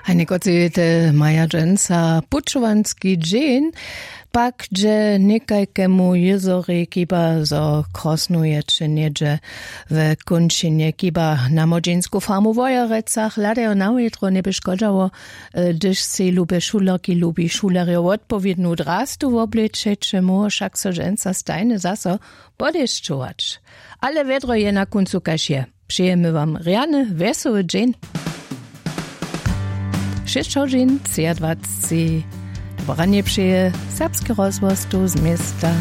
Hajnekoci te Maja Dženca pučovanski džin, pak dže nekajkemu jezori kiba zo krosnuje či nedže v kunčinje kiba na modžinsku farmu Vojerecach hladejo na ujutro ne bi škodžało, gdyż si lube šulerki lubi šulerjo odpowiednu drastu w obleče, čemu však so dženca stajne zaso podeščovač. Ale vedro je na kuncu kaž je. Přejeme vám riane, wesoły dżin. 6 hodin, 23. Dobranie przyje serbski rozwoz tu z miasta